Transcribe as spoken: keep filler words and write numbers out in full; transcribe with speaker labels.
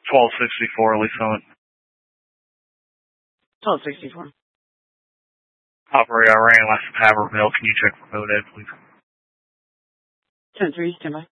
Speaker 1: twelve sixty-four, Lee Summit.
Speaker 2: twelve sixty-four.
Speaker 1: Operator, I ran last of Haverhill. Can you check for code Ed, please?
Speaker 2: ten three, stand by.